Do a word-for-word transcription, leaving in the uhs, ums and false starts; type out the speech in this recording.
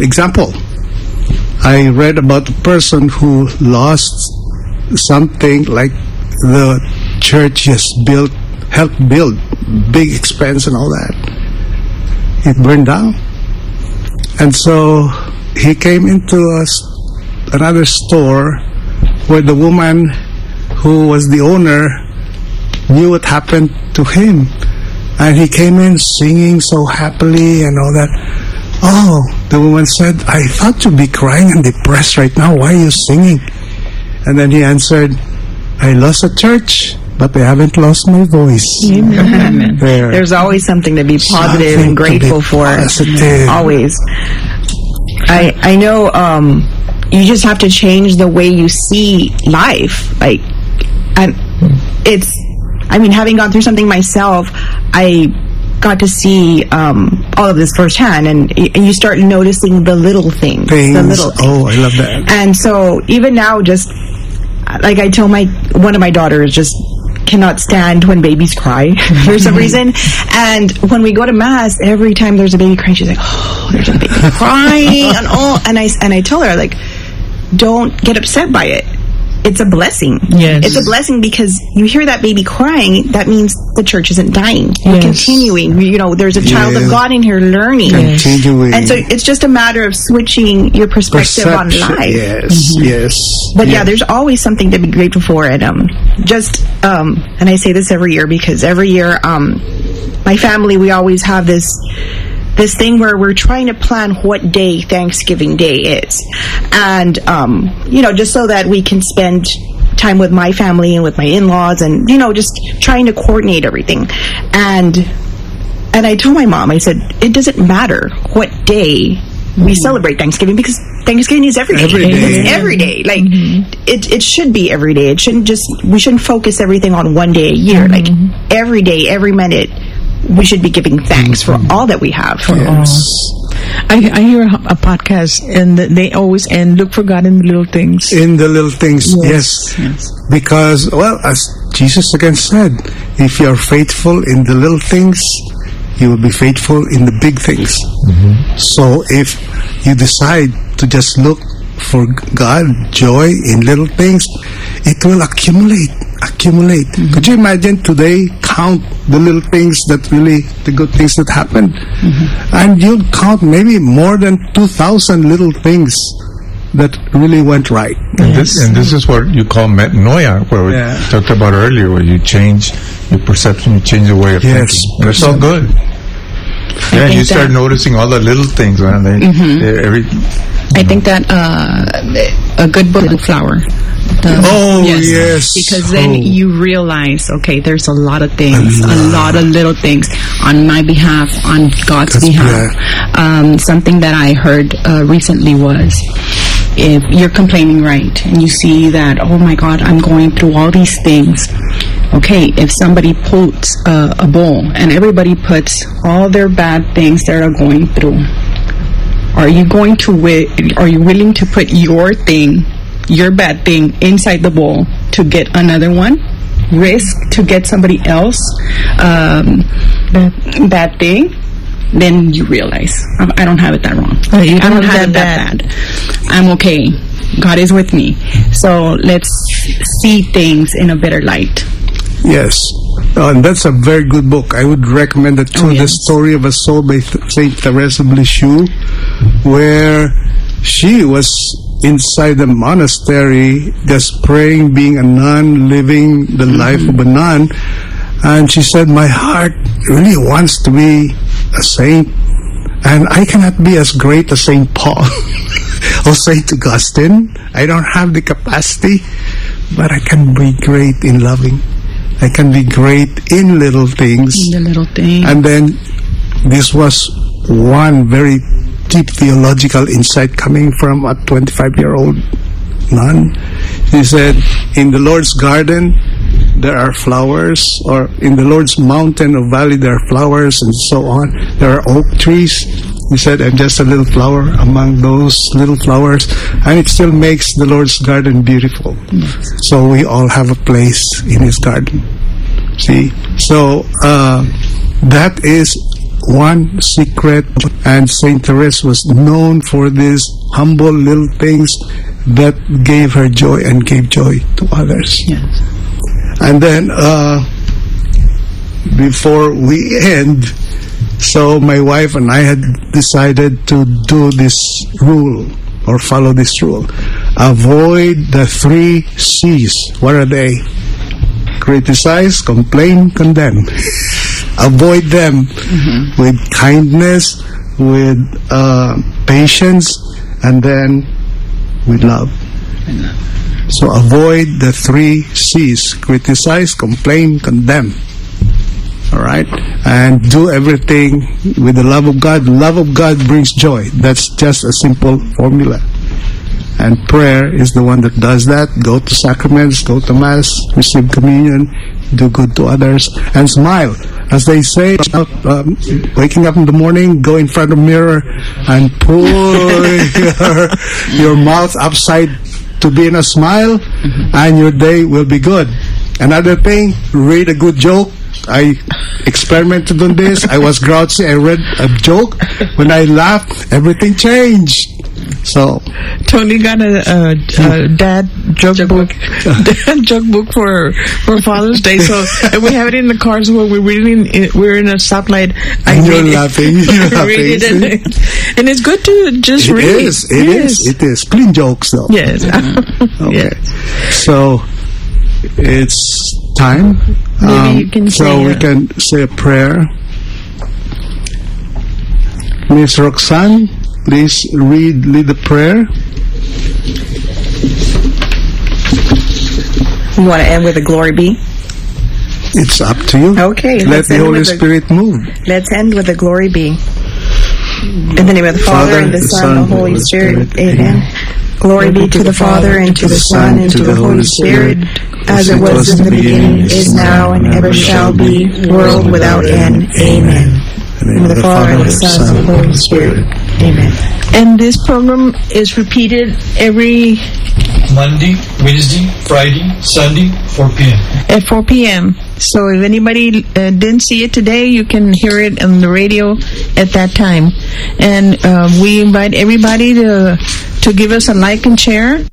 example, I read about a person who lost something like the church has built, helped build, big expense and all that. It burned down. And so he came into a, another store where the woman who was the owner knew what happened to him. And he came in singing so happily and all that. Oh, the woman said, I thought you'd be crying and depressed right now. Why are you singing? And then he answered, I lost a church, but I haven't lost my voice. Amen. There. There's always something to be positive Something and grateful for. Positive. Always. I I know um, you just have to change the way you see life. Like, and it's, I mean, having gone through something myself, I got to see um, all of this firsthand, and, and you start noticing the little things. things. The little things. Oh, I love that. And so even now, just like I tell my one of my daughters, just cannot stand when babies cry for some reason. And when we go to mass, every time there's a baby crying, she's like, "Oh, there's a baby crying," and oh, and I and I tell her, like, don't get upset by it. It's a blessing. Yes. It's a blessing because you hear that baby crying, that means the church isn't dying. We're Yes. continuing. You know, there's a child Yes. of God in here learning. Yes. Continuing. And so it's just a matter of switching your perspective Perception. on life. Yes, Mhm. yes. But yeah, yes. there's always something to be grateful for. And um, just, um, and I say this every year because every year, um, my family, we always have this this thing where we're trying to plan what day Thanksgiving Day is. And, um, you know, just so that we can spend time with my family and with my in-laws and, you know, just trying to coordinate everything. And, and I told my mom, I said, it doesn't matter what day we celebrate Thanksgiving because Thanksgiving is every day. Every day. It's every day. Like, it, it should be every day. It shouldn't just, we shouldn't focus everything on one day a year. Like, every day, every minute, we should be giving thanks for all that we have. Yes. I, I hear a, a podcast, and they always end, look for God in the little things. In the little things, yes. Yes, yes. Because, well, as Jesus again said, if you are faithful in the little things, you will be faithful in the big things. Mm-hmm. So if you decide to just look for God, joy in little things, it will accumulate, accumulate. Mm-hmm. Could you imagine today, count the little things that really, the good things that happened? Mm-hmm. And you'll count maybe more than two thousand little things that really went right. And this, and this is what you call metanoia, where we Yeah. talked about earlier, where you change your perception, you change your way of Yes. thinking. And it's all good. Yeah, think you start that- noticing all the little things, man. They, they- every, I think that uh, a good book, flower. The, Oh, yes. Because then Oh. you realize, okay, there's a lot of things, a lot of little things on my behalf, on God's That's behalf. Um, something that I heard uh, recently was, if you're complaining, right, and you see that, oh my God, I'm going through all these things. Okay, if somebody puts uh, a bowl and everybody puts all their bad things that are going through, are you going to wi- are you willing to put your thing, your bad thing, inside the bowl to get another one? Risk to get somebody else um, bad thing? Then you realize I, I don't have it that wrong. Oh, you I don't don't have have it that that bad. I'm okay. God is with me. So let's see things in a better light. Yes. Uh, and that's a very good book. I would recommend it too. Oh, yes. The Story of a Soul by Th- Saint Teresa of Lisieux, where she was inside the monastery just praying, being a nun, living the mm-hmm. life of a nun. And she said, my heart really wants to be a saint, and I cannot be as great as Saint Paul or Saint Augustine. I don't have the capacity, but I can be great in loving. I can be great in little things. In the little things. And then this was one very deep theological insight coming from a twenty-five-year-old nun. She said, in the Lord's garden, there are flowers, or in the Lord's mountain or valley, there are flowers, and so on. There are oak trees. He said, I'm just a little flower among those little flowers, and it still makes the Lord's garden beautiful. Yes. So we all have a place in His garden. See? So uh, that is one secret, and Saint Therese was known for these humble little things that gave her joy and gave joy to others. Yes. And then, uh, before we end, so my wife and I had decided to do this rule, or follow this rule. Avoid the three C's. What are they? Criticize, complain, condemn. Avoid them mm-hmm. with kindness, with uh, patience, and then with love. So avoid the three C's. Criticize, complain, condemn. Alright? And do everything with the love of God. Love of God brings joy. That's just a simple formula. And prayer is the one that does that. Go to sacraments, go to Mass, receive communion, do good to others, and smile. As they say, um, waking up in the morning, go in front of the mirror and pull your, your mouth upside to be in a smile, mm-hmm. and your day will be good. Another thing, read a good joke. I experimented on this. I was grouchy. I read a joke. When I laughed, everything changed. So Tony got a, a, a dad joke, joke book, dad joke book for for Father's Day. So and we have it in the cars where we're reading. We're in a stoplight. I and you're read laughing. It, You're laughing. read it and, and it's good to just it read. Is, it yes. is. It is. Clean jokes, though. Yes. Okay. Yes. So it's time. Maybe um, you can so say we a, can say a prayer. Miss Roxanne, please read, lead the prayer. You want to end with a glory be? It's up to you. Okay. Let the Holy Spirit a, move. Let's end with a glory be. In the name of the Father, Father and the, the Son, and the Holy Spirit. Spirit. Amen. Amen. Glory be to the Father, and to the Son, and to the Holy Spirit, as it was in the beginning, is now, and ever shall be, world without end. Amen. In the name of the Father, and the Son, and the Holy Spirit. Amen. And this program is repeated every Monday, Wednesday, Friday, Sunday, four p.m. At four p.m. So if anybody uh, didn't see it today, you can hear it on the radio at that time. And uh, we invite everybody to to give us a like and share.